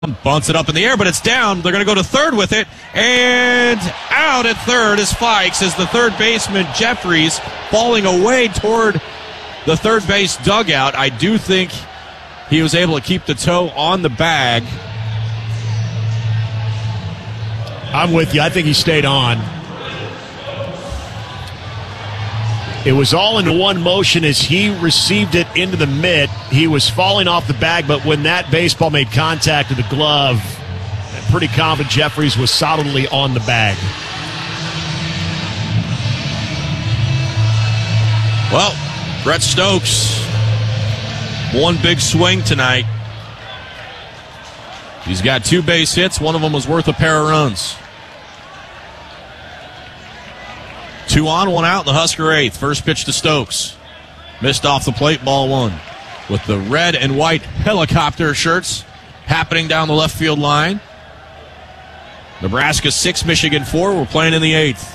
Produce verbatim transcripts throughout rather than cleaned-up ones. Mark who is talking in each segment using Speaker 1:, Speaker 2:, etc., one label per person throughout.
Speaker 1: Bunts it up in the air, but it's down. They're going to go to third with it. And out at third is Fikes as the third baseman, Jeffries, falling away toward the third base dugout. I do think he was able to keep the toe on the bag.
Speaker 2: I'm with you. I think he stayed on. It was all into one motion as he received it into the mitt. He was falling off the bag, but when that baseball made contact with the glove, I'm pretty confident Jeffries was solidly on the bag.
Speaker 1: Well, Brett Stokes, one big swing tonight. He's got two base hits. One of them was worth a pair of runs. Two on, one out in the Husker eighth. First pitch to Stokes. Missed off the plate, ball one. With the red and white helicopter shirts happening down the left field line. Nebraska six, Michigan four. We're playing in the eighth.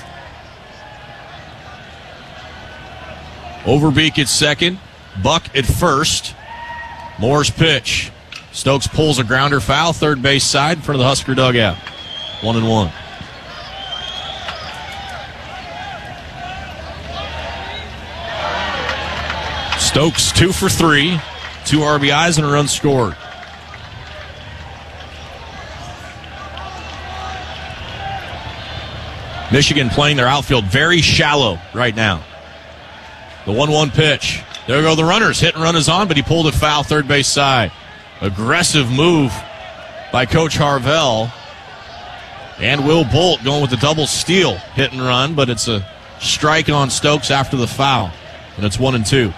Speaker 1: Overbeek at second. Buck at first. Moore's pitch. Stokes pulls a grounder foul, third base side in front of the Husker dugout. One and one. Stokes two for three, two R B Is and a run scored. Michigan playing their outfield very shallow right now. The one one pitch. There go the runners. Hit and run is on, but he pulled it foul, third base side. Aggressive move by Coach Harvell. And Will Bolt going with the double steal. Hit and run, but it's a strike on Stokes after the foul. And it's one and two.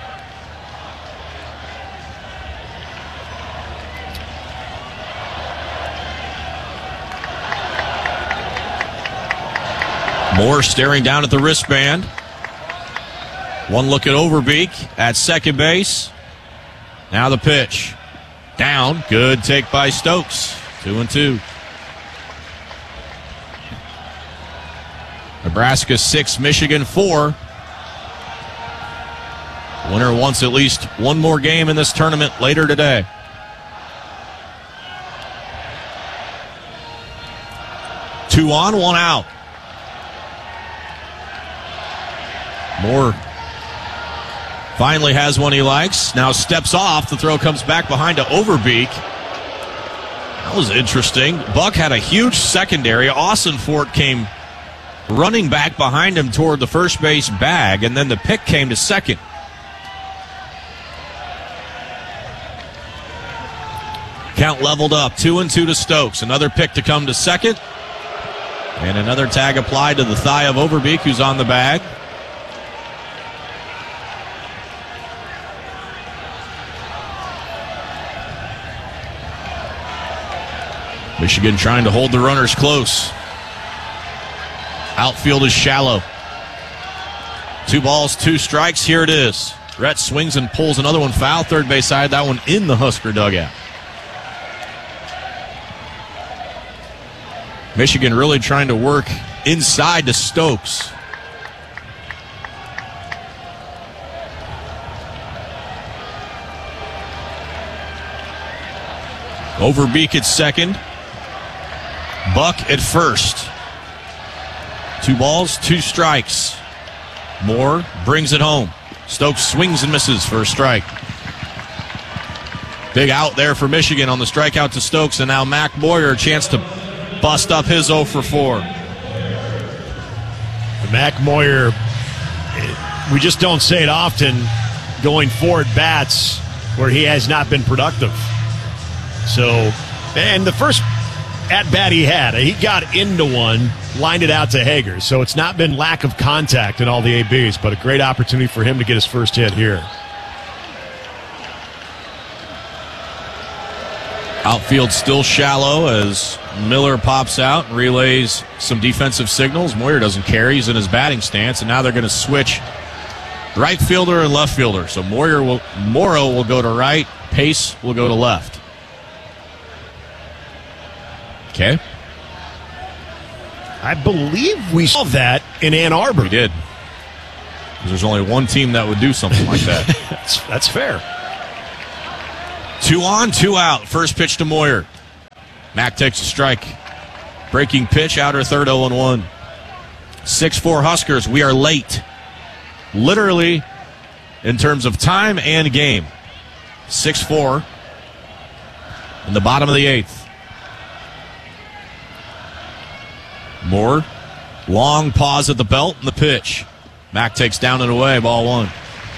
Speaker 1: Moore staring down at the wristband. One look at Overbeek at second base. Now the pitch. Down. Good take by Stokes. Two and two. Nebraska six, Michigan four. Winner wants at least one more game in this tournament later today. Two on, one out. Moore finally has one he likes. Now steps off. The throw comes back behind to Overbeek. That was interesting. Buck had a huge secondary. Ossenfort came running back behind him toward the first base bag, and then the pick came to second. Count leveled up. Two and two to Stokes. Another pick to come to second. And another tag applied to the thigh of Overbeek, who's on the bag. Michigan trying to hold the runners close. Outfield is shallow. Two balls, two strikes. Here it is. Rhett swings and pulls another one foul. Third base side. That one in the Husker dugout. Michigan really trying to work inside to Stokes. Overbeek at second. Buck at first. Two balls, two strikes. Moore brings it home. Stokes swings and misses for a strike. Big out there for Michigan on the strikeout to Stokes, and now Mac Moyer a chance to bust up his oh for four.
Speaker 2: Mac Moyer, we just don't say it often, going four at bats where he has not been productive. So, and the first at bat he had, he got into one, lined it out to Hager. So it's not been lack of contact in all the A Bs, but a great opportunity for him to get his first hit here.
Speaker 1: Outfield still shallow as Miller pops out and relays some defensive signals. Moyer doesn't care. He's in his batting stance, and now they're going to switch right fielder and left fielder. So Moyer will, Morrow will go to right, Pace will go to left. Okay.
Speaker 2: I believe we saw that in Ann Arbor.
Speaker 1: We did. There's only one team that would do something like that.
Speaker 2: that's, that's fair.
Speaker 1: Two on, two out. First pitch to Moyer. Mack takes a strike. Breaking pitch, outer third, oh and one. six four Huskers. We are late. Literally, in terms of time and game. six four in the bottom of the eighth. Moore. Long pause at the belt and the pitch. Mack takes down and away. Ball one.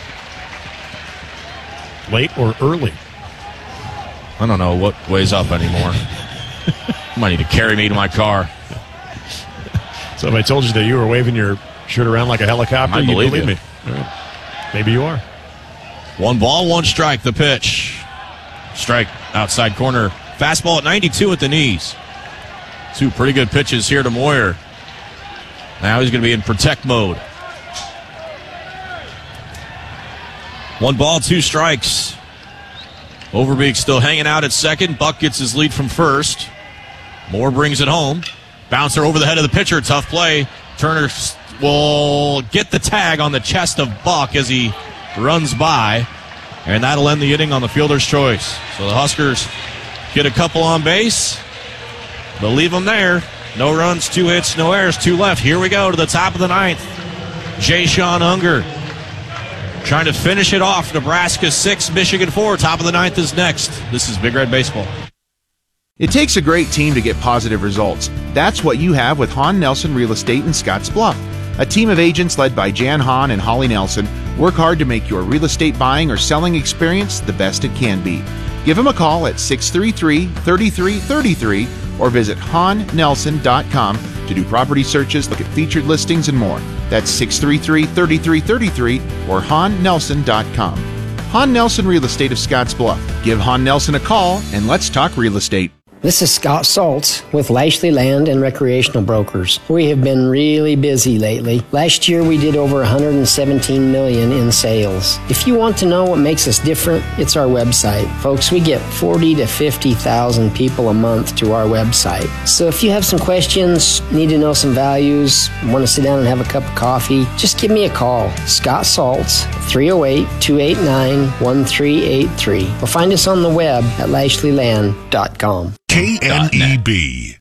Speaker 2: Late or early?
Speaker 1: I don't know what weighs up anymore. You might need to carry me to my car.
Speaker 2: So if I told you that you were waving your shirt around like a helicopter,
Speaker 1: I
Speaker 2: you
Speaker 1: believe
Speaker 2: believe
Speaker 1: you.
Speaker 2: me. All right. Maybe you are.
Speaker 1: One ball, one strike. The pitch. Strike outside corner. Fastball at ninety-two at the knees. Two pretty good pitches here to Moyer. Now he's going to be in protect mode. One ball, two strikes. Overbeek still hanging out at second. Buck gets his lead from first. Moore brings it home. Bouncer over the head of the pitcher. Tough play. Turner will get the tag on the chest of Buck as he runs by. And that'll end the inning on the fielder's choice. So the Huskers get a couple on base. They'll leave them there. No runs, two hits, no errors, two left. Here we go to the top of the ninth. Jay-Sean Unger trying to finish it off. Nebraska six, Michigan four. Top of the ninth is next. This is Big Red Baseball.
Speaker 3: It takes a great team to get positive results. That's what you have with Hahn Nelson Real Estate in Scotts Bluff. A team of agents led by Jan Hahn and Holly Nelson work hard to make your real estate buying or selling experience the best it can be. Give them a call at six three three, three three three three or visit hahn nelson dot com to do property searches, look at featured listings, and more. That's six three three, three three three three or hahn nelson dot com. Hahn Nelson Real Estate of Scotts Bluff. Give Hahn Nelson a call and let's talk real estate.
Speaker 4: This is Scott Saltz with Lashley Land and Recreational Brokers. We have been really busy lately. Last year we did over one hundred seventeen million dollars in sales. If you want to know what makes us different, it's our website. Folks, we get forty to fifty thousand people a month to our website. So if you have some questions, need to know some values, want to sit down and have a cup of coffee, just give me a call. Scott Saltz, three oh eight, two eight nine, one three eight three. Or find us on the web at lashley land dot com.
Speaker 5: K N E B.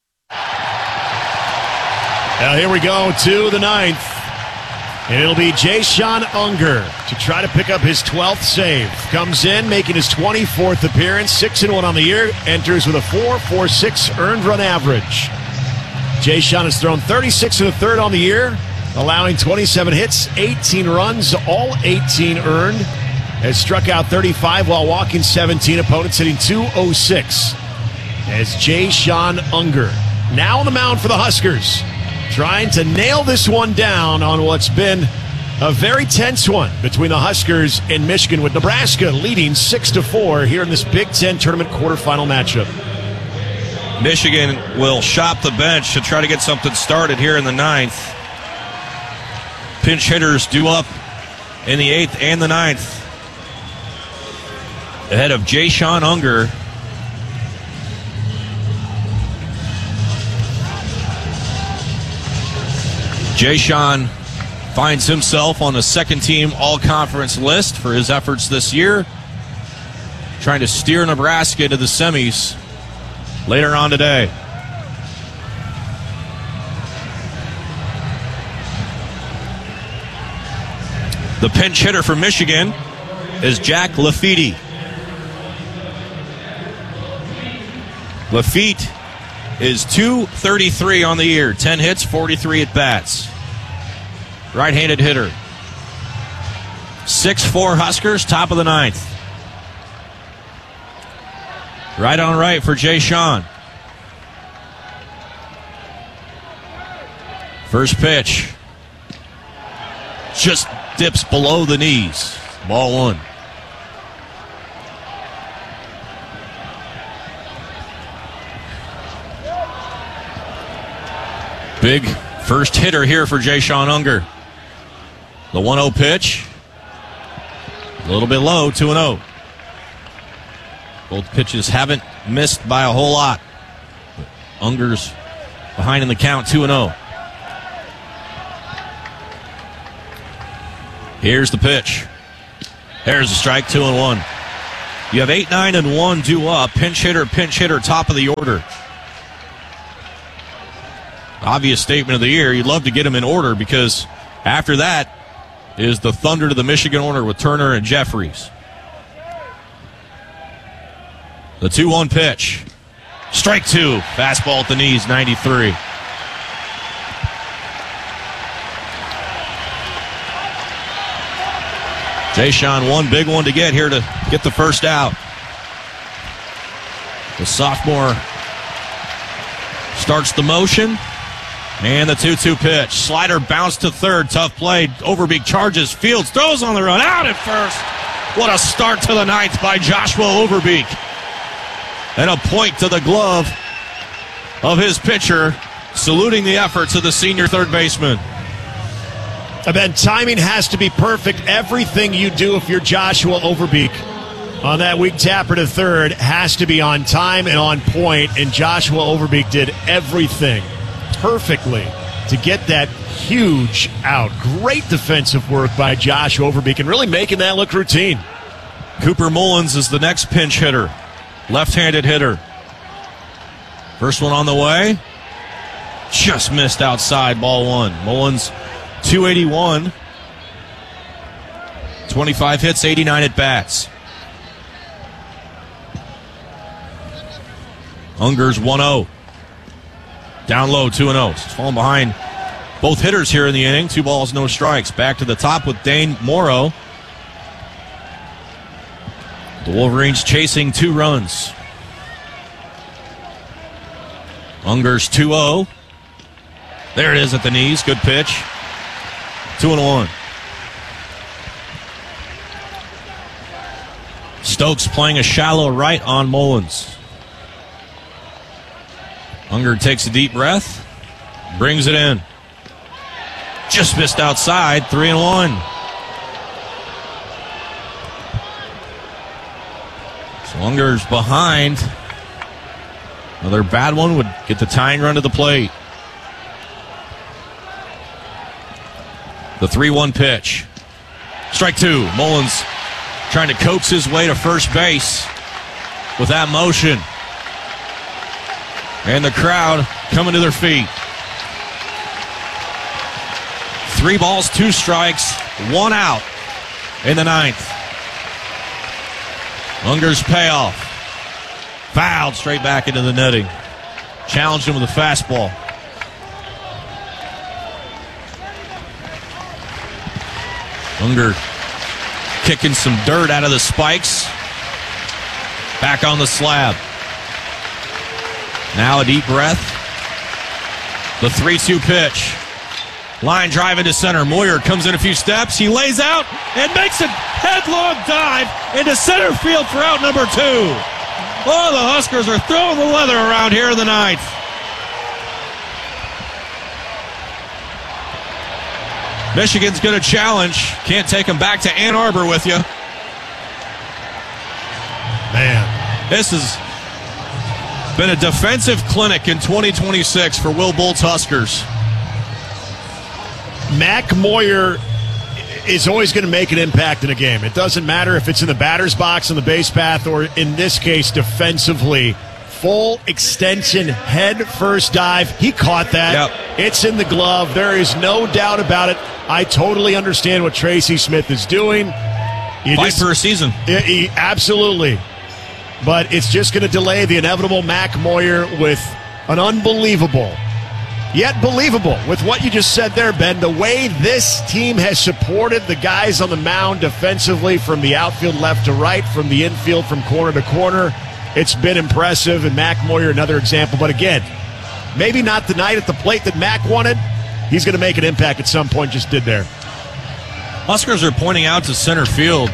Speaker 2: Now here we go to the ninth. And it'll be Jay-Sean Unger to try to pick up his twelfth save. Comes in, making his twenty-fourth appearance, six and one on the year. Enters with a four point four six earned run average. Jay-Sean has thrown thirty-six and a third on the year, allowing twenty-seven hits, eighteen runs, all eighteen earned. Has struck out thirty-five while walking seventeen. Opponents hitting two oh six. As Jay-Sean Unger now on the mound for the Huskers, trying to nail this one down on what's been a very tense one between the Huskers and Michigan, with Nebraska leading six to four here in this Big Ten tournament quarterfinal matchup.
Speaker 1: Michigan will shop the bench to try to get something started here in the ninth. Pinch hitters due up in the eighth and the ninth. Ahead of Jay-Sean Unger. Jay-Sean finds himself on the second-team all-conference list for his efforts this year, trying to steer Nebraska to the semis later on today. The pinch hitter for Michigan is Jack Lafitte. Lafitte is two thirty-three on the year, ten hits, forty-three at bats. Right-handed hitter. six four Huskers, top of the ninth. Right on right for Jay-Sean. First pitch. Just dips below the knees. Ball one. Big first hitter here for Jay-Sean Unger. The one oh pitch. A little bit low, two and oh. Both pitches haven't missed by a whole lot. But Unger's behind in the count, two and oh. Here's the pitch. There's the strike, two and one. You have eight, nine, and one due up. Pinch hitter, pinch hitter, top of the order. Obvious statement of the year. You'd love to get them in order because after that is the Thunder to the Michigan order with Turner and Jeffries. The two one pitch. Strike two. Fastball at the knees, ninety-three. Jayshon, one big one to get here to get the first out. The sophomore starts the motion. And the two two pitch. Slider bounced to third. Tough play. Overbeek charges. Fields throws on the run. Out at first. What a start to the ninth by Joshua Overbeek. And a point to the glove of his pitcher, saluting the efforts of the senior third baseman.
Speaker 2: Ben, timing has to be perfect. Everything you do if you're Joshua Overbeek on that weak tapper to third has to be on time and on point, and Joshua Overbeek did everything perfectly to get that huge out. Great defensive work by Joshua Overbeek and really making that look routine.
Speaker 1: Cooper Mullins is the next pinch hitter. Left-handed hitter. First one on the way. Just missed outside, ball one. Mullins, two eighty-one. twenty-five hits, eighty-nine at bats. Unger's one oh. Down low, two and oh. He's falling behind both hitters here in the inning. Two balls, no strikes. Back to the top with Dane Morrow. The Wolverines chasing two runs. Unger's two oh. There it is at the knees. Good pitch. Two and one. Stokes playing a shallow right on Mullins. Unger takes a deep breath. Brings it in. Just missed outside. Three and one. So Unger's behind. Another bad one would get the tying run to the plate. The three one pitch. Strike two. Mullins trying to coax his way to first base with that motion. And the crowd coming to their feet. Three balls, two strikes, one out in the ninth. Unger's payoff. Fouled straight back into the netting. Challenged him with a fastball. Unger kicking some dirt out of the spikes. Back on the slab. Now a deep breath. The three two pitch. Line drive into center. Moyer comes in a few steps. He lays out and makes a headlong dive into center field for out number two. Oh, the Huskers are throwing the leather around here in the ninth. Michigan's going to challenge. Can't take them back to Ann Arbor with you.
Speaker 2: Man.
Speaker 1: This has been a defensive clinic in twenty twenty-six for Will Bolt's Huskers.
Speaker 2: Mac Moyer is always going to make an impact in a game. It doesn't matter if it's in the batter's box on the base path or, in this case, defensively. Full extension, head first dive. He caught that.
Speaker 1: Yep.
Speaker 2: It's in the glove. There is no doubt about it. I totally understand what Tracy Smith is doing. You
Speaker 1: Fight
Speaker 2: just,
Speaker 1: for a season.
Speaker 2: He, he, absolutely. But it's just going to delay the inevitable Mac Moyer with an unbelievable, yet believable, with what you just said there, Ben, the way this team has supported the guys on the mound defensively from the outfield left to right, from the infield from corner to corner. It's been impressive, and Mac Moyer, another example. But again, maybe not the night at the plate that Mac wanted. He's going to make an impact at some point, just did there.
Speaker 1: Huskers are pointing out to center field,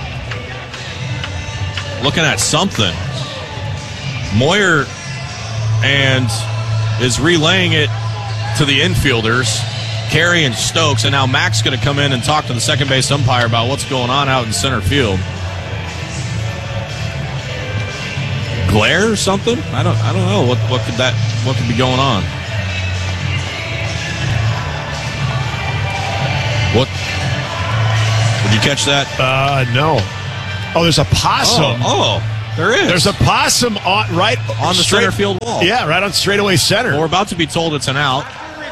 Speaker 1: looking at something. Moyer and is relaying it to the infielders, Carey and Stokes, and now Mac's going to come in and talk to the second base umpire about what's going on out in center field. Glare or something? I don't. I don't know what what could that what could be going on. What? Did you catch that?
Speaker 2: Uh, no. Oh, there's a possum.
Speaker 1: Oh, oh there is.
Speaker 2: There's a possum on, right
Speaker 1: on the
Speaker 2: straight,
Speaker 1: center field wall.
Speaker 2: Yeah, right on straightaway center.
Speaker 1: Well, we're about to be told it's an out.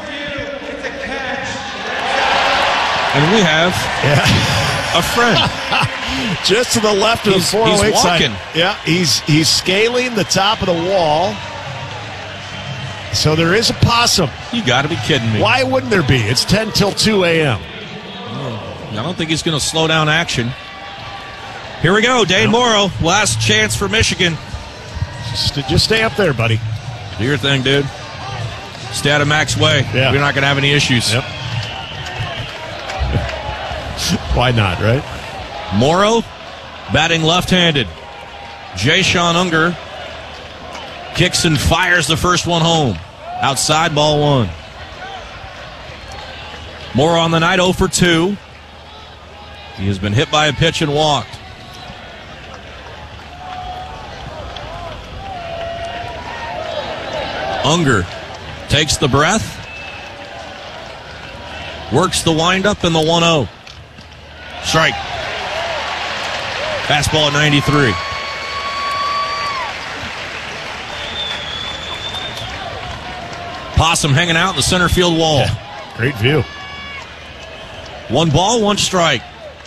Speaker 1: And we have
Speaker 2: yeah.
Speaker 1: a friend.
Speaker 2: Just to the left of
Speaker 1: he's,
Speaker 2: the four oh eight
Speaker 1: he's walking.
Speaker 2: side. Yeah, he's, he's scaling the top of the wall. So there is a possum.
Speaker 1: You got to be kidding me.
Speaker 2: Why wouldn't there be? It's ten till two a.m.
Speaker 1: I don't think he's going to slow down action. Here we go, Dane Morrow. Last chance for Michigan.
Speaker 2: Just, just stay up there, buddy.
Speaker 1: Do your thing, dude. Stay out of Mac's way.
Speaker 2: Yeah.
Speaker 1: We're not going to have any issues.
Speaker 2: Yep. Why not, right?
Speaker 1: Morrow, batting left-handed. Jay-Sean Unger kicks and fires the first one home. Outside, ball one. Morrow on the night, oh for two. He has been hit by a pitch and walked. Unger takes the breath. Works the windup in the one oh. Strike. Fastball at ninety-three. Possum hanging out in the center field wall.
Speaker 2: Yeah, great view.
Speaker 1: One ball, one strike.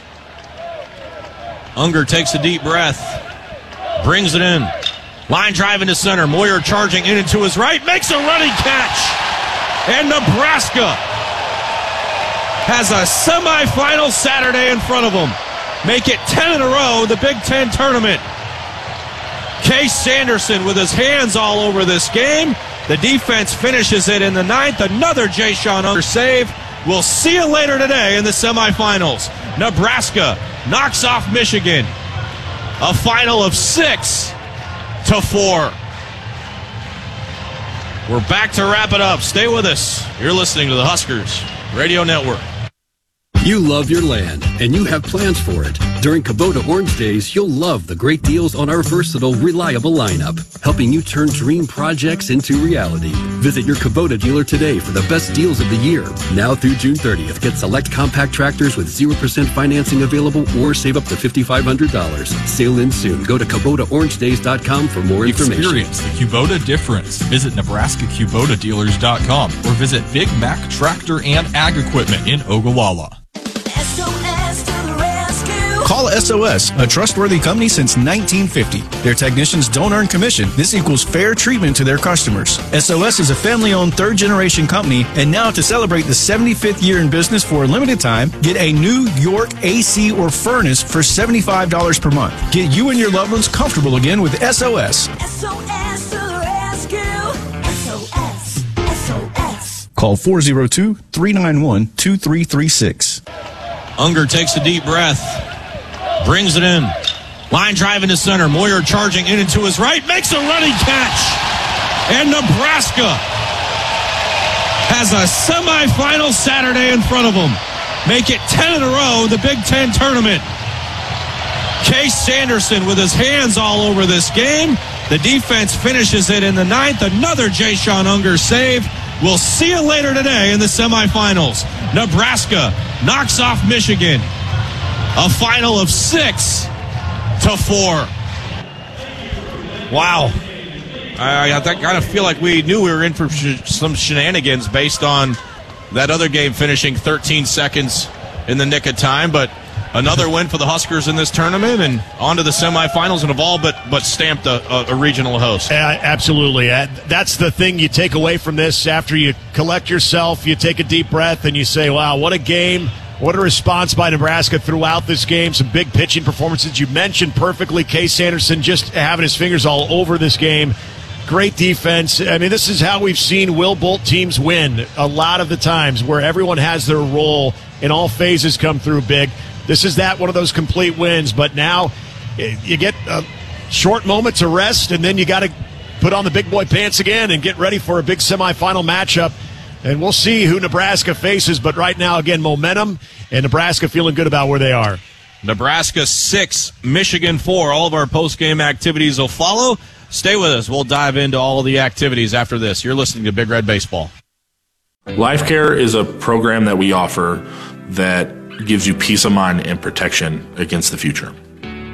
Speaker 1: Unger takes a deep breath. Brings it in. Line drive into center. Moyer charging in and to his right. Makes a running catch. And Nebraska has a semifinal Saturday in front of them. Make it ten in a row, the Big Ten tournament. Case Sanderson with his hands all over this game. The defense finishes it in the ninth. Another Jay-Sean Unger save. We'll see you later today in the semifinals. Nebraska knocks off Michigan. A final of six to four. We're back to wrap it up. Stay with us. You're listening to the Huskers Radio Network.
Speaker 6: You love your land, and you have plans for it. During Kubota Orange Days, you'll love the great deals on our versatile, reliable lineup, helping you turn dream projects into reality. Visit your Kubota dealer today for the best deals of the year. Now through June thirtieth, get select compact tractors with zero percent financing available or save up to five thousand five hundred dollars. Sale ends soon. Go to Kubota Orange Days dot com for more information.
Speaker 7: Experience the Kubota difference. Visit Nebraska Kubota Dealers dot com or visit Big Mac Tractor and Ag Equipment in Ogallala.
Speaker 8: Call S O S, a trustworthy company since nineteen fifty. Their technicians don't earn commission. This equals fair treatment to their customers. S O S is a family-owned third-generation company, and now to celebrate the seventy-fifth year in business for a limited time, get a New York A C or furnace for seventy-five dollars per month. Get you and your loved ones comfortable again with S O S.
Speaker 9: S O S to the rescue. S O S. S O S.
Speaker 8: Call four oh two, three nine one, two three three six.
Speaker 1: Unger takes a deep breath. Brings it in. Line drive into center. Moyer charging in and to his right. Makes a running catch. And Nebraska has a semifinal Saturday in front of them. Make it ten in a row, the Big Ten tournament. Case Sanderson with his hands all over this game. The defense finishes it in the ninth. Another Jay-Sean Unger save. We'll see you later today in the semifinals. Nebraska knocks off Michigan. A final of six to four. Wow. I, I kind of feel like we knew we were in for sh- some shenanigans based on that other game finishing thirteen seconds in the nick of time, but another win for the Huskers in this tournament and on to the semifinals and have all but, but stamped a, a, a regional host.
Speaker 2: Uh, absolutely. Uh, that's the thing you take away from this after you collect yourself, you take a deep breath, and you say, wow, what a game. What a response by Nebraska throughout this game. Some big pitching performances. You mentioned perfectly Case Sanderson just having his fingers all over this game. Great defense. I mean, this is how we've seen Will Bolt teams win a lot of the times, where everyone has their role and all phases come through big. This is that one of those complete wins. But now you get a short moment to rest, and then you got to put on the big boy pants again and get ready for a big semifinal matchup. And we'll see who Nebraska faces. But right now, again, momentum, and Nebraska feeling good about where they are.
Speaker 1: Nebraska six, Michigan four. All of our post-game activities will follow. Stay with us. We'll dive into all the activities after this. You're listening to Big Red Baseball.
Speaker 10: LifeCare is a program that we offer that gives you peace of mind and protection against the future.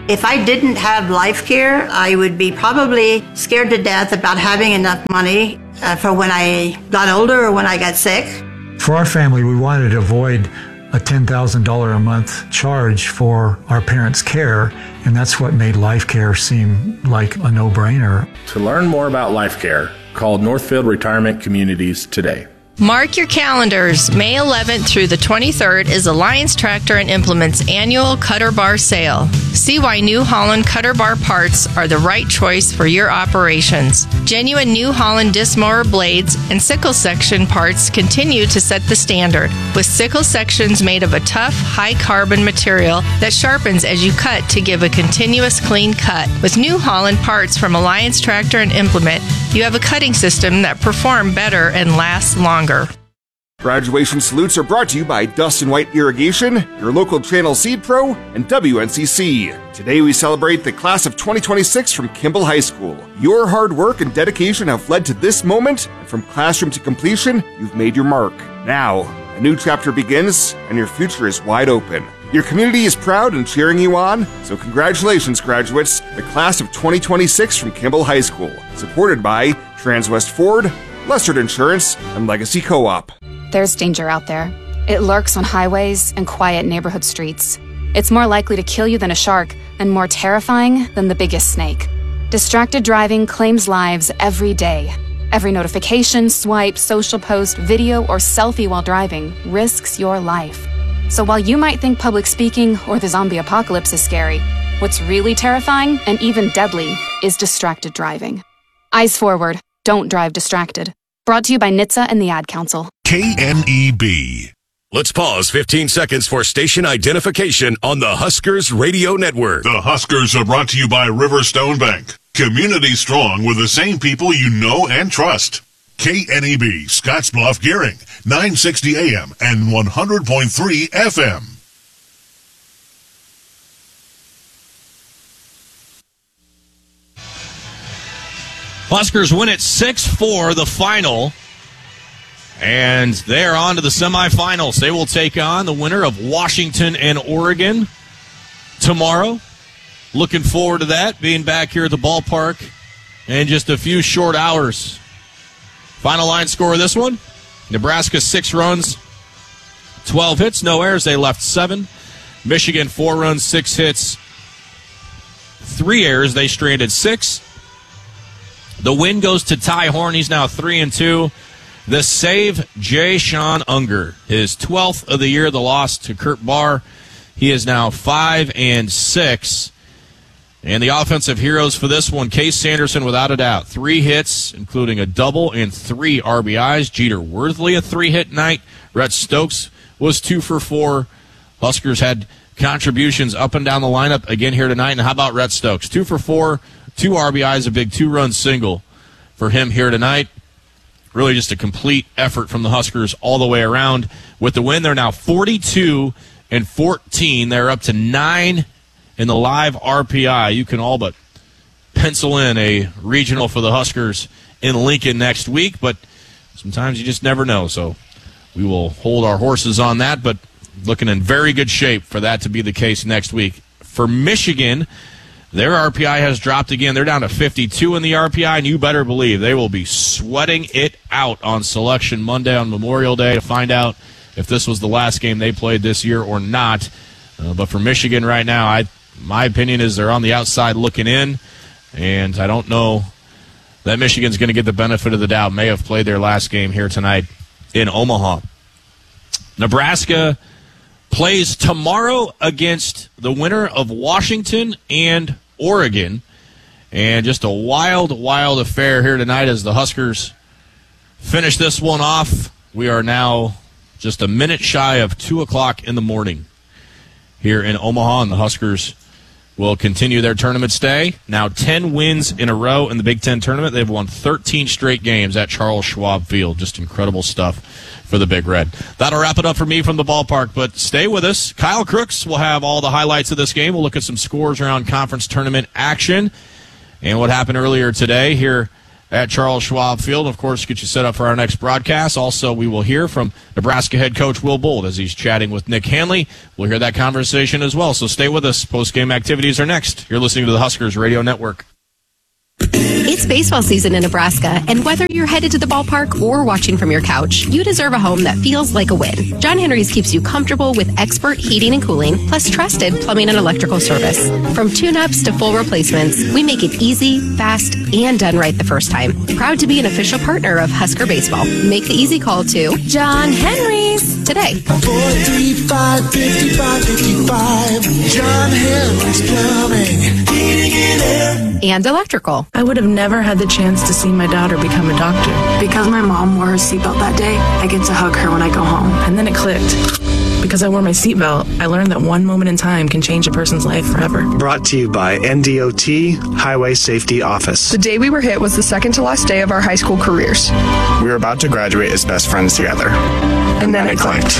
Speaker 11: If I didn't have Life Care, I would be probably scared to death about having enough money uh, for when I got older or when I got sick.
Speaker 12: For our family, we wanted to avoid a ten thousand dollars a month charge for our parents' care, and that's what made Life Care seem like a no-brainer.
Speaker 10: To learn more about Life Care, call Northfield Retirement Communities today.
Speaker 13: Mark your calendars. May eleventh through the twenty-third is Alliance Tractor and Implements annual Cutter Bar sale. See why New Holland Cutter Bar parts are the right choice for your operations. Genuine New Holland disc mower blades and sickle section parts continue to set the standard, with sickle sections made of a tough, high-carbon material that sharpens as you cut to give a continuous clean cut. With New Holland parts from Alliance Tractor and Implement, you have a cutting system that performs better and lasts longer.
Speaker 14: Graduation salutes are brought to you by Dustin White Irrigation, your local Channel Seed Pro, and W N C C. Today we celebrate the class of twenty twenty-six from Kimball High School. Your hard work and dedication have led to this moment, and from classroom to completion, you've made your mark. Now, a new chapter begins, and your future is wide open. Your community is proud and cheering you on, so congratulations, graduates, the class of twenty twenty-six from Kimball High School, supported by Transwest Ford, Lessard Insurance, and Legacy Co-op.
Speaker 15: There's danger out there. It lurks on highways and quiet neighborhood streets. It's more likely to kill you than a shark, and more terrifying than the biggest snake. Distracted driving claims lives every day. Every notification, swipe, social post, video, or selfie while driving risks your life. So while you might think public speaking or the zombie apocalypse is scary, what's really terrifying and even deadly is distracted driving. Eyes forward. Don't drive distracted. Brought to you by N H T S A and the Ad Council.
Speaker 5: K N E B.
Speaker 16: Let's pause fifteen seconds for station identification on the Huskers Radio Network.
Speaker 5: The Huskers are brought to you by Riverstone Bank. Community strong with the same people you know and trust. K N E B, Scottsbluff Gearing, nine sixty A M and one hundred point three F M.
Speaker 1: Huskers win it six four, the final. And they're on to the semifinals. They will take on the winner of Washington and Oregon tomorrow. Looking forward to that, being back here at the ballpark in just a few short hours. Final line score of this one, Nebraska six runs, twelve hits, no errors. They left seven. Michigan four runs, six hits, three errors. They stranded six. The win goes to Ty Horn. He's now three and two. The save, Jay Sean Unger, his twelfth of the year. The loss to Kurt Barr. He is now five and six. And the offensive heroes for this one, Case Sanderson, without a doubt. Three hits, including a double and three R B Is. Jeter Worthley, a three-hit night. Rhett Stokes was two for four. Huskers had contributions up and down the lineup again here tonight. And how about Rhett Stokes? Two for four, two R B Is, a big two-run single for him here tonight. Really just a complete effort from the Huskers all the way around. With the win, they're now forty-two and fourteen. They're up to nine in the live R P I. You can all but pencil in a regional for the Huskers in Lincoln next week, but sometimes you just never know. So we will hold our horses on that, but looking in very good shape for that to be the case next week. For Michigan, their R P I has dropped again. They're down to fifty-two in the R P I, and you better believe they will be sweating it out on Selection Monday on Memorial Day to find out if this was the last game they played this year or not. Uh, but for Michigan right now, I my opinion is they're on the outside looking in, and I don't know that Michigan's going to get the benefit of the doubt. May have played their last game here tonight in Omaha. Nebraska plays tomorrow against the winner of Washington and Oregon. And just a wild, wild affair here tonight as the Huskers finish this one off. We are now just a minute shy of two o'clock in the morning here in Omaha, and the Huskers will continue their tournament stay. Now ten wins in a row in the Big Ten tournament. They've won thirteen straight games at Charles Schwab Field. Just incredible stuff for the Big Red. That'll wrap it up for me from the ballpark, but stay with us. Kyle Crooks will have all the highlights of this game. We'll look at some scores around conference tournament action and what happened earlier today here at Charles Schwab Field. Of course, get you set up for our next broadcast. Also, we will hear from Nebraska head coach Will Bolt as he's chatting with Nick Hanley. We'll hear that conversation as well. So stay with us. Post-game activities are next. You're listening to the Huskers Radio Network.
Speaker 17: It's baseball season in Nebraska, and whether you're headed to the ballpark or watching from your couch, you deserve a home that feels like a win. John Henry's keeps you comfortable with expert heating and cooling, plus trusted plumbing and electrical service. From tune-ups to full replacements, we make it easy, fast, and done right the first time. Proud to be an official partner of Husker Baseball. Make the easy call to John Henry's today.
Speaker 9: four three five, five five five five. John Henry's Plumbing, Heating and Air.
Speaker 17: And electrical.
Speaker 18: I would have never had the chance to see my daughter become a doctor.
Speaker 19: Because my mom wore her seatbelt that day, I get to hug her when I go home.
Speaker 18: And then it clicked. Because I wore my seatbelt, I learned that one moment in time can change a person's life forever.
Speaker 20: Brought to you by N D O T Highway Safety Office.
Speaker 21: The day we were hit was the second to last day of our high school careers.
Speaker 20: We were about to graduate as best friends together.
Speaker 21: And, and then it clicked.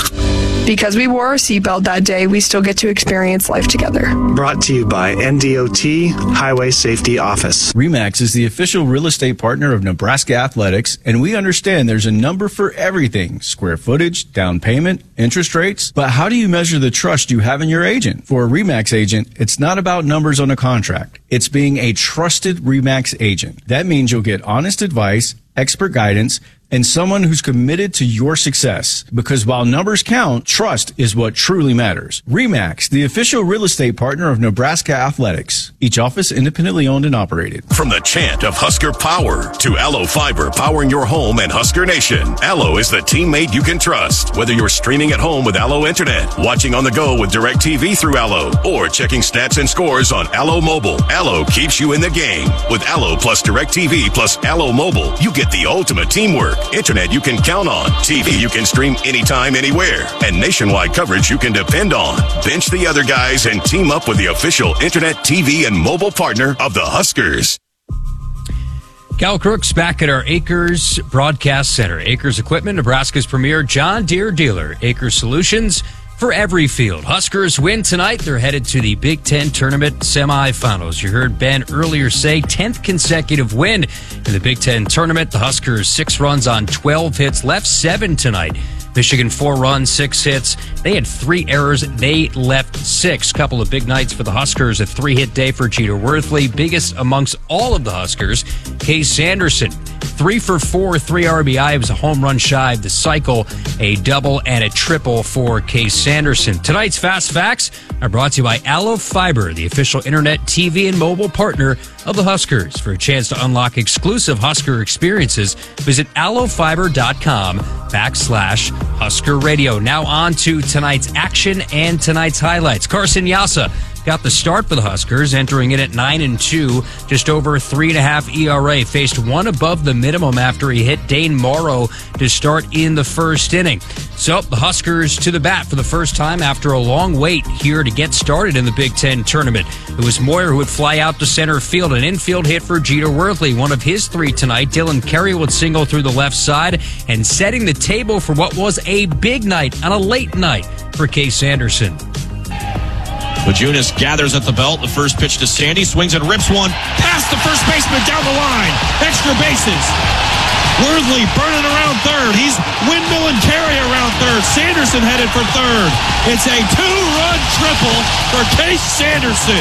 Speaker 21: Because we wore our seatbelt that day, we still get to experience life together.
Speaker 20: Brought to you by N D O T Highway Safety Office.
Speaker 8: RE/MAX is the official real estate partner of Nebraska Athletics, and we understand there's a number for everything: square footage, down payment, interest rates. But how do you measure the trust you have in your agent? For a RE/MAX agent, it's not about numbers on a contract. It's being a trusted RE/MAX agent. That means you'll get honest advice, expert guidance, and someone who's committed to your success. Because while numbers count, trust is what truly matters. RE/MAX, the official real estate partner of Nebraska Athletics. Each office independently owned and operated.
Speaker 16: From the chant of Husker Power to Allo Fiber powering your home and Husker Nation, Allo is the teammate you can trust. Whether you're streaming at home with Allo Internet, watching on the go with DirecTV through Allo, or checking stats and scores on Allo Mobile, Allo keeps you in the game. With Allo plus DirecTV plus Allo Mobile, you get the ultimate teamwork. Internet you can count on, T V you can stream anytime, anywhere, and nationwide coverage you can depend on. Bench the other guys and team up with the official Internet, T V, and mobile partner of the Huskers.
Speaker 22: Cal Crooks back at our Acres Broadcast Center. Acres Equipment, Nebraska's premier John Deere dealer. Acres Solutions for every field. Huskers win tonight. They're headed to the Big Ten Tournament semifinals. You heard Ben earlier say tenth consecutive win in the Big Ten Tournament. The Huskers six runs on twelve hits, left seven tonight. Michigan four runs, six hits. They had three errors. They left six. Couple of big nights for the Huskers. A three-hit day for Jeter Worthley. Biggest amongst all of the Huskers, Case Sanderson. Three for four, three R B I. It was a home run shy of the cycle. A double and a triple for Case Sanderson. Tonight's Fast Facts are brought to you by Allo Fiber, the official internet, T V, and mobile partner of the Huskers. For a chance to unlock exclusive Husker experiences, visit allofiber.com backslash Husker Radio. Now on to tonight's action and tonight's highlights. Carson Yassa got the start for the Huskers, entering it at nine and two, just over three and a half E R A. Faced one above the minimum after he hit Dane Morrow to start in the first inning. So the Huskers to the bat for the first time after a long wait here to get started in the Big Ten Tournament. It was Moyer who would fly out to center field, an infield hit for Jeter Worthley, one of his three tonight. Dylan Carey would single through the left side and setting the table for what was a big night on a late night for Case Sanderson.
Speaker 1: Bajunas gathers at the belt. The first pitch to Sandy. Swings and rips one past the first baseman down the line. Extra bases. Worthley burning around third. He's windmilling Carey around third. Sanderson headed for third. It's a two-run triple for Case Sanderson.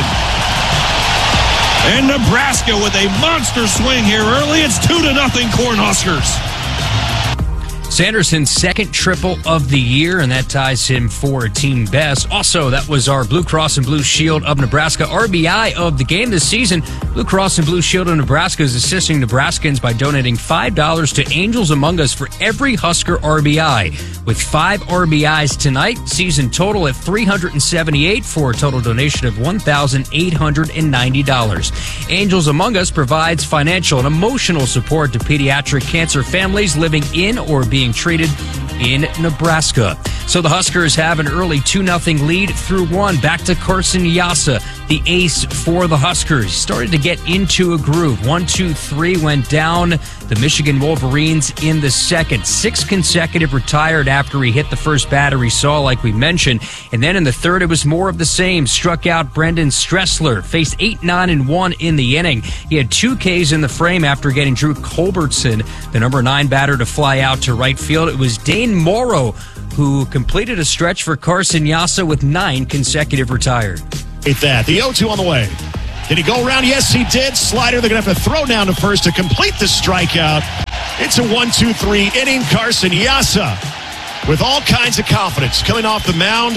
Speaker 1: And Nebraska with a monster swing here early. It's two to nothing Cornhuskers.
Speaker 22: Sanderson's second triple of the year, and that ties him for a team best. Also, that was our Blue Cross and Blue Shield of Nebraska R B I of the game this season. Blue Cross and Blue Shield of Nebraska is assisting Nebraskans by donating five dollars to Angels Among Us for every Husker R B I. With five R B Is tonight, season total at three hundred seventy-eight for a total donation of one thousand eight hundred ninety dollars. Angels Among Us provides financial and emotional support to pediatric cancer families living in or being treated in Nebraska. So the Huskers have an early two nothing lead through one. Back to Carson Yassa, the ace for the Huskers. Started to get into a groove. One, two, three went down. The Michigan Wolverines in the second. Six consecutive retired after he hit the first batter he saw, like we mentioned. And then in the third, it was more of the same. Struck out Brendan Stressler. Faced eight, nine, and one in the inning. He had two Ks in the frame after getting Drew Culbertson, the number nine batter, to fly out to right field. It was Dane Morrow who completed a stretch for Carson Yassa with nine consecutive retired.
Speaker 2: Hit that. The oh two on the way. Did he go around? Yes, he did. Slider, they're going to have to throw down to first to complete the strikeout. It's a one two three inning. Carson Yassa with all kinds of confidence coming off the mound.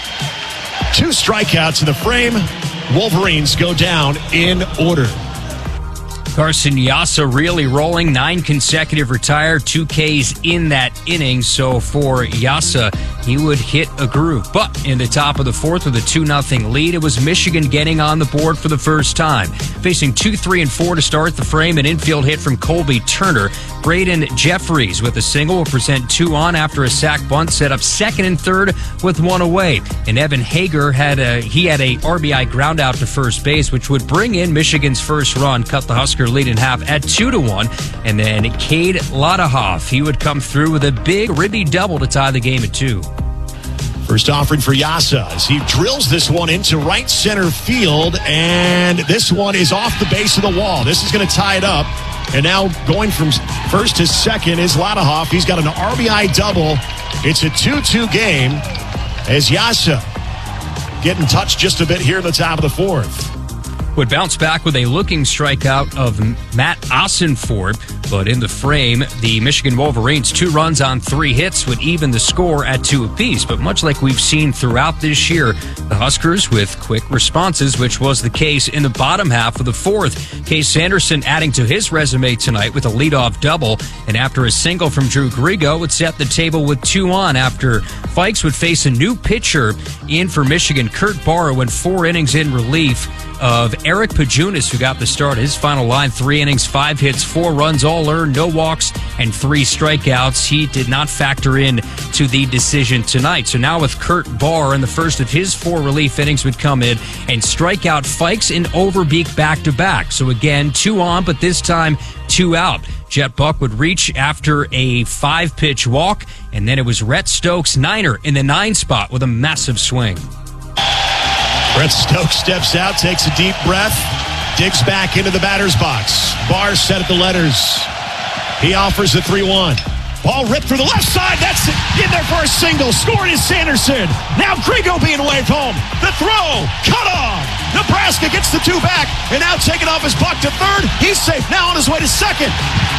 Speaker 2: Two strikeouts in the frame. Wolverines go down in order.
Speaker 22: Carson Yassa really rolling. Nine consecutive retired, two Ks in that inning. So for Yassa, he would hit a groove. But in the top of the fourth with a two nothing lead, it was Michigan getting on the board for the first time. Facing two, three, and four to start the frame, an infield hit from Colby Turner. Braden Jeffries with a single will present two on after a sac bunt, set up second and third with one away. And Evan Hager had a he had a R B I ground out to first base, which would bring in Michigan's first run, cut the Husker lead in half at two to one. And then Cade Ladahoff, he would come through with a big ribby double to tie the game at two.
Speaker 2: First offering for Yassa as he drills this one into right center field, and this one is off the base of the wall. This is going to tie it up. And now going from first to second is Ladahoff. He's got an R B I double. It's a two two game as Yassa getting touched just a bit here in the top of the fourth.
Speaker 22: Would bounce back with a looking strikeout of Matt Ossenford, but in the frame, the Michigan Wolverines, two runs on three hits, would even the score at two apiece. But much like we've seen throughout this year, the Huskers with quick responses, which was the case in the bottom half of the fourth. Case Sanderson adding to his resume tonight with a leadoff double, and after a single from Drew Grigo, would set the table with two on after Fikes would face a new pitcher in for Michigan. Kurt Barrow went four innings in relief of Eric Pajunas, who got the start. His final line, three innings, five hits, four runs, all earned, no walks, and three strikeouts. He did not factor in to the decision tonight. So now with Kurt Barr in the first of his four relief innings would come in and strike out Fikes and Overbeek back-to-back. So again, two on, but this time two out. Jet Buck would reach after a five-pitch walk, and then it was Rhett Stokes, niner, in the nine spot with a massive swing.
Speaker 2: Brett Stokes steps out, takes a deep breath, digs back into the batter's box. Barr set at the letters. He offers the three one. Ball ripped through the left side. That's in there for a single. Scored is Sanderson. Now Grigo being waved home. The throw. Cut off. Nebraska gets the two back. And now taking off his buck to third. He's safe now on his way to second.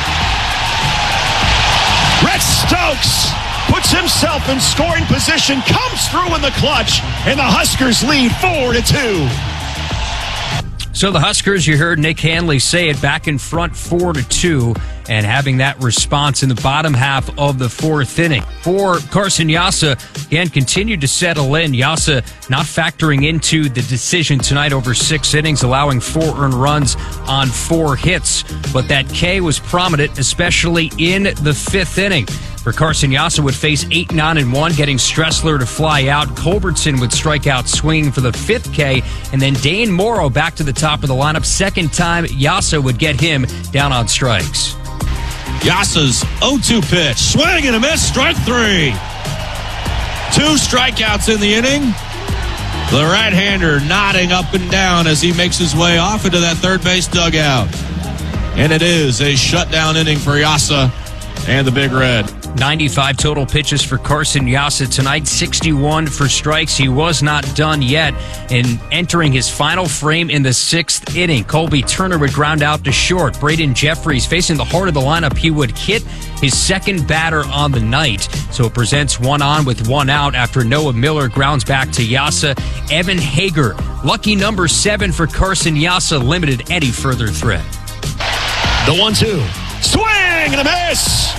Speaker 2: Brett Stokes puts himself in scoring position, comes through in the clutch, and the Huskers lead four to two.
Speaker 22: So the Huskers, you heard Nick Hanley say it, back in front four to two, and having that response in the bottom half of the fourth inning. For Carson Yassa, again, continued to settle in. Yassa not factoring into the decision tonight over six innings, allowing four earned runs on four hits. But that K was prominent, especially in the fifth inning. For Carson Yassa would face eight, nine, and one, getting Stressler to fly out. Culbertson would strike out swinging for the fifth K, and then Dane Morrow back to the top of the lineup. Second time, Yassa would get him down on strikes.
Speaker 1: Yassa's oh two pitch. Swing and a miss. Strike three. Two strikeouts in the inning. The right-hander nodding up and down as he makes his way off into that third base dugout. And it is a shutdown inning for Yassa and the Big Red.
Speaker 22: ninety-five total pitches for Carson Yassa tonight, sixty-one for strikes. He was not done yet in entering his final frame in the sixth inning. Colby Turner would ground out to short. Braden Jeffries facing the heart of the lineup. He would hit his second batter on the night. So it presents one on with one out after Noah Miller grounds back to Yassa. Evan Hager, lucky number seven for Carson Yassa, limited any further threat.
Speaker 2: The one two. Swing and a miss.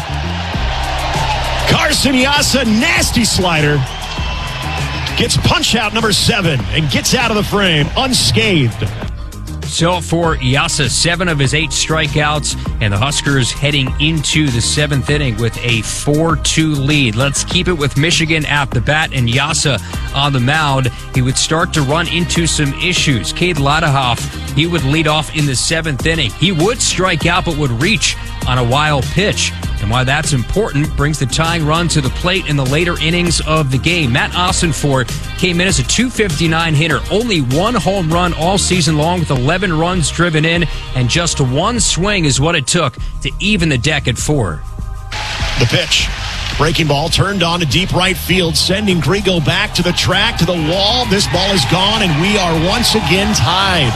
Speaker 2: Carson Yassa, nasty slider. Gets punch out number seven and gets out of the frame unscathed.
Speaker 22: So for Yasa, seven of his eight strikeouts, and the Huskers heading into the seventh inning with a four two lead. Let's keep it with Michigan at the bat, and Yasa on the mound. He would start to run into some issues. Cade Ladahoff, he would lead off in the seventh inning. He would strike out, but would reach on a wild pitch. And why that's important brings the tying run to the plate in the later innings of the game. Matt Ossenfort came in as a two fifty-nine hitter. Only one home run all season long with eleven runs driven in, and just one swing is what it took to even the deck at four.
Speaker 2: The pitch. Breaking ball turned on to deep right field, sending Grigo back to the track, to the wall. This ball is gone, and we are once again tied.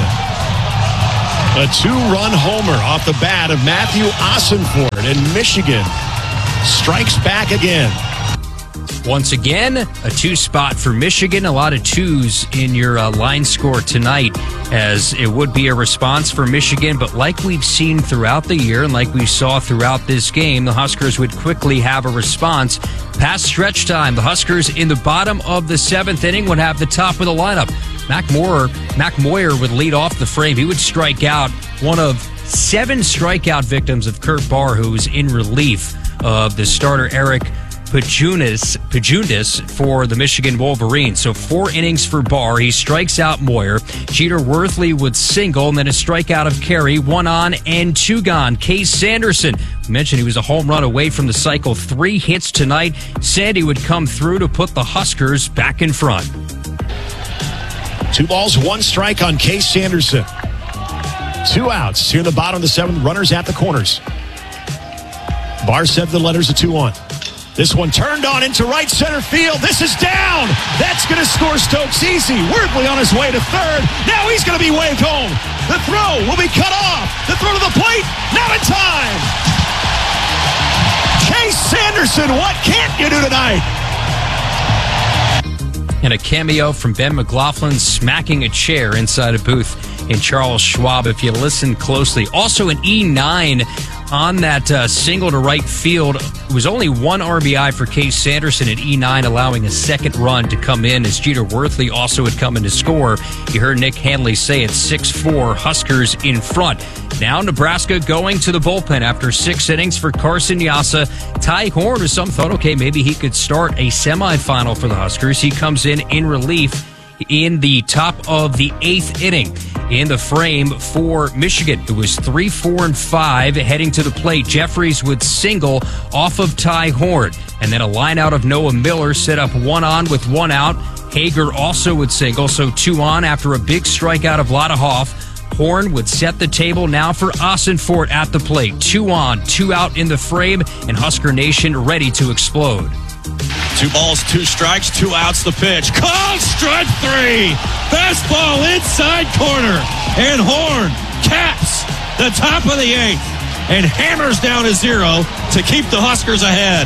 Speaker 2: A two-run homer off the bat of Matthew Ossenfort, and Michigan strikes back again.
Speaker 22: Once again, a two spot for Michigan. A lot of twos in your uh, line score tonight, as it would be a response for Michigan. But like we've seen throughout the year and like we saw throughout this game, the Huskers would quickly have a response. Past stretch time, the Huskers in the bottom of the seventh inning would have the top of the lineup. Mac Moyer, Mac Moyer would lead off the frame. He would strike out, one of seven strikeout victims of Kurt Barr, who was in relief of the starter Eric Pajundis, Pajundis for the Michigan Wolverines. So four innings for Barr. He strikes out Moyer. Jeter Worthley would single, and then a strikeout of Carey. One on and two gone. Case Sanderson, we mentioned he was a home run away from the cycle. Three hits tonight. Said he would come through to put the Huskers back in front.
Speaker 2: Two balls, one strike on Case Sanderson. Two outs here in the bottom of the seventh. Runners at the corners. Barr said the letters of two one. This one turned on into right center field. This is down. That's going to score Stokes easy. Worthley on his way to third. Now he's going to be waved home. The throw will be cut off. The throw to the plate. Not in time. Case Sanderson, what can't you do tonight?
Speaker 22: And a cameo from Ben McLaughlin smacking a chair inside a booth in Charles Schwab, if you listen closely. Also an E nine on that uh, single to right field. It was only one R B I for Case Sanderson at E nine, allowing a second run to come in, as Jeter Worthley also had come in to score. You heard Nick Hanley say it's six four, Huskers in front. Now Nebraska going to the bullpen after six innings for Carson Yasa. Ty Horn, as some thought, okay, maybe he could start a semifinal for the Huskers. He comes in in relief in the top of the eighth inning. In the frame for Michigan, it was three, four, and five heading to the plate. Jeffries would single off of Ty Horn, and then a line out of Noah Miller set up one on with one out. Hager also would single, so two on after a big strikeout of Ladahoff. Horn would set the table now for Ossenfort at the plate. Two on, two out in the frame, and Husker Nation ready to explode.
Speaker 1: Two balls, two strikes, two outs, the pitch. Called strike three. Fastball inside corner. And Horn caps the top of the eighth and hammers down a zero to keep the Huskers ahead.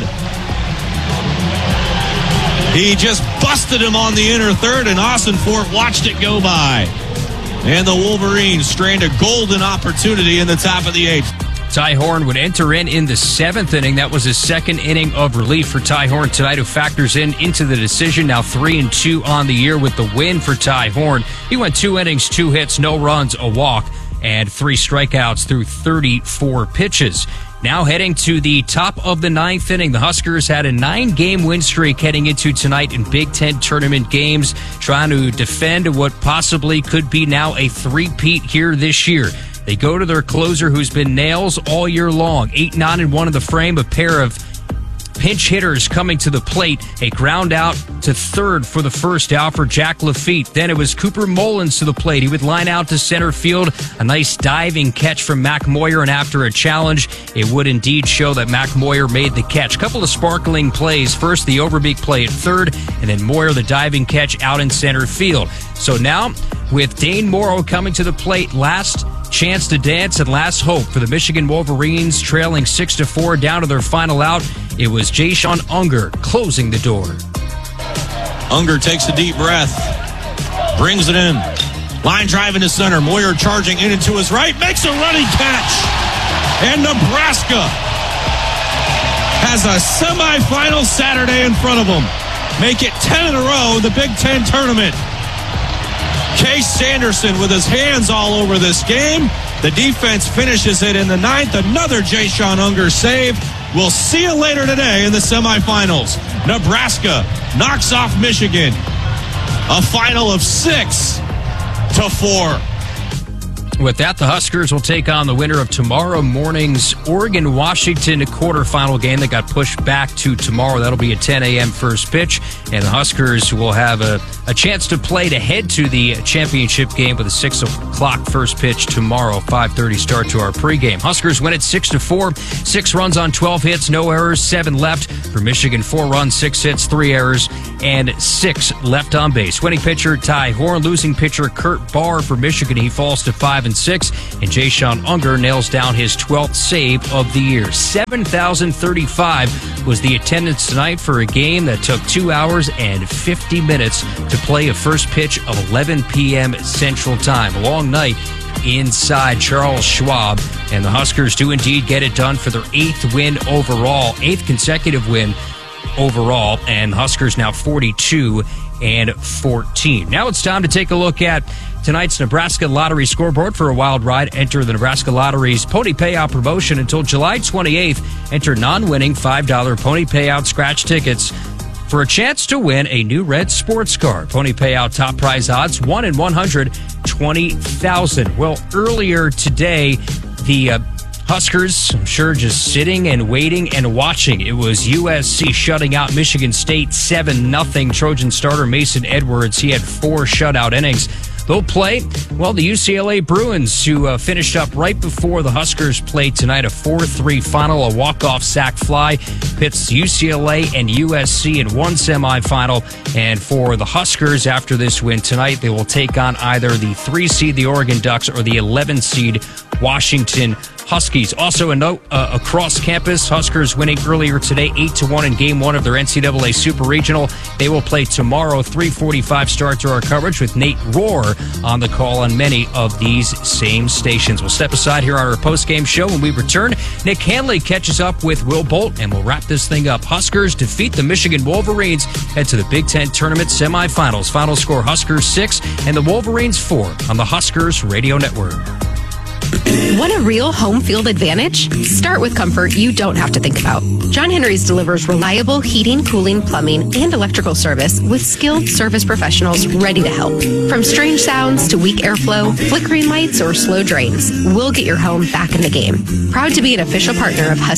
Speaker 1: He just busted him on the inner third, and Ossenfort watched it go by. And the Wolverines strained a golden opportunity in the top of the eighth.
Speaker 22: Ty Horn would enter in in the seventh inning. That was his second inning of relief for Ty Horn tonight, who factors in into the decision. Now three and two on the year with the win for Ty Horn. He went two innings, two hits, no runs, a walk, and three strikeouts through thirty-four pitches. Now heading to the top of the ninth inning, the Huskers had a nine-game win streak heading into tonight in Big Ten tournament games, trying to defend what possibly could be now a three-peat here this year. They go to their closer, who's been nails all year long. Eight, nine, and one in the frame. A pair of pinch hitters coming to the plate. A ground out to third for the first out for Jack Lafitte. Then it was Cooper Mullins to the plate. He would line out to center field. A nice diving catch from Mac Moyer, and after a challenge, it would indeed show that Mac Moyer made the catch. Couple of sparkling plays. First, the Overbeek play at third, and then Moyer, the diving catch out in center field. So now, with Dane Morrow coming to the plate, last chance to dance and last hope for the Michigan Wolverines, trailing six to four down to their final out. It was Jason Unger closing the door.
Speaker 1: Unger takes a deep breath, brings it in. Line drive into center. Moyer charging in and to his right, makes a running catch. And Nebraska has a semifinal Saturday in front of them. Make it ten in a row in the Big Ten tournament. Case Sanderson with his hands all over this game. The defense finishes it in the ninth. Another Jay-Sean Unger save. We'll see you later today in the semifinals. Nebraska knocks off Michigan. A final of six to four.
Speaker 22: With that, the Huskers will take on the winner of tomorrow morning's Oregon-Washington quarterfinal game that got pushed back to tomorrow. That'll be a ten a.m. first pitch, and the Huskers will have a, a chance to play to head to the championship game with a six o'clock first pitch tomorrow, five thirty start to our pregame. Huskers win it six to four, six runs on twelve hits, no errors, seven left. For Michigan, four runs, six hits, three errors, and six left on base. Winning pitcher Ty Horn, losing pitcher Kurt Barr for Michigan. He falls to five and six, and Jay-Sean Unger nails down his twelfth save of the year. seven thousand thirty-five was the attendance tonight for a game that took two hours and fifty minutes to play a first pitch of eleven p.m. Central Time. A long night inside Charles Schwab, and the Huskers do indeed get it done for their eighth win overall, eighth consecutive win overall, and Huskers now forty-two and fourteen. Now it's time to take a look at tonight's Nebraska Lottery scoreboard. For a wild ride, enter the Nebraska Lottery's Pony Payout promotion until July twenty-eighth. Enter non-winning five dollar Pony Payout scratch tickets for a chance to win a new red sports car. Pony Payout top prize odds, one in one hundred twenty thousand. Well, earlier today, the uh, Huskers, I'm sure, just sitting and waiting and watching. It was U S C shutting out Michigan State seven nothing. Trojan starter Mason Edwards, he had four shutout innings. They'll play, well, the U C L A Bruins, who uh, finished up right before the Huskers played tonight, a four three final, a walk-off sac fly, pits U C L A and U S C in one semifinal. And for the Huskers, after this win tonight, they will take on either the three seed, the Oregon Ducks, or the eleven seed, Washington Huskies. Also a note uh, across campus, Huskers winning earlier today eight to one in game one of their N C double A Super Regional. They will play tomorrow, three forty-five start to our coverage with Nate Rohr on the call on many of these same stations. We'll step aside here on our post-game show. When we return, Nick Hanley catches up with Will Bolt, and we'll wrap this thing up. Huskers defeat the Michigan Wolverines, head to the Big Ten Tournament semifinals. Final score, Huskers six and the Wolverines four on the Huskers Radio Network.
Speaker 17: Want a real home field advantage? Start with comfort you don't have to think about. John Henry's delivers reliable heating, cooling, plumbing, and electrical service with skilled service professionals ready to help. From strange sounds to weak airflow, flickering lights, or slow drains, we'll get your home back in the game. Proud to be an official partner of Husky